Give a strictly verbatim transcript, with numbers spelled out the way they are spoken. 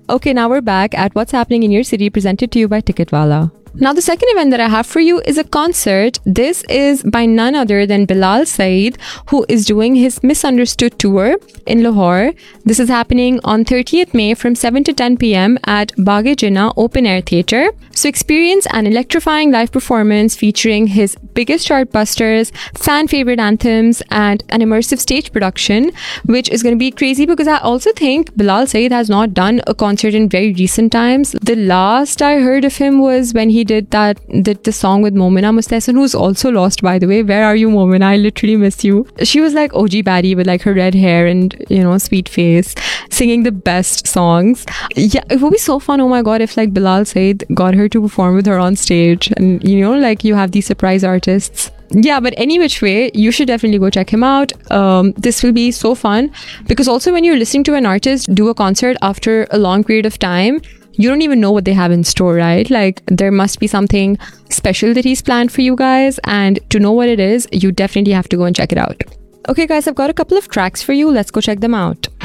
Okay, now we're back at What's Happening in Your City, presented to you by Ticketwala. Now, the second event that I have for you is a concert. This is by none other than Bilal Saeed, who is doing his Misunderstood tour in Lahore. This is happening on thirtieth May from seven to ten p.m. at Bagh-e Jinnah Open Air Theatre. So experience an electrifying live performance featuring his biggest chart busters, fan favorite anthems, and an immersive stage production, which is going to be crazy because I also think Bilal Saeed has not done a concert in very recent times. The last I heard of him was when he did that did the song with Momina Mustahsan, who's also lost, by the way. Where are you, Momina? I literally miss you. She was like O G baddie with like her red hair and, you know, sweet face, singing the best songs. Yeah, it would be so fun, oh my god, if like Bilal Saeed got her to perform with her on stage, and you know, like you have these surprise artists. Yeah, but any which way, you should definitely go check him out. Um, this will be so fun because also when you're listening to an artist do a concert after a long period of time, you don't even know what they have in store, right? Like there must be something special that he's planned for you guys, and to know what it is, you definitely have to go and check it out. Okay guys, I've got a couple of tracks for you. Let's go check them out.